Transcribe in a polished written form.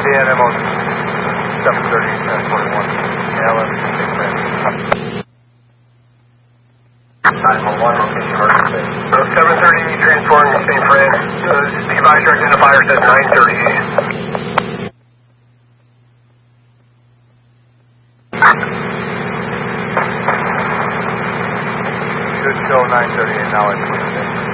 ANMO 730, 1021. ALM, St. Francis. 911, location emergency. 730, transporting to St. Francis. The advisor identifier says 938. Should show 938 now at 26.